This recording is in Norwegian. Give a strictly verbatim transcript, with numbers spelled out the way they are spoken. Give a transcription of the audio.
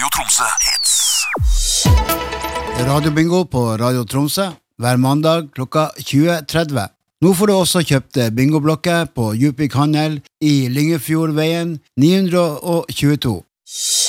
Radio Tromsø Hits. Radio Bingo på Radio Tromsø hver mandag klokka tjue tretti. Nå får du også kjøpt bingoblokker på Djupvik Handel i Lyngefjordveien ni hundre tjueto.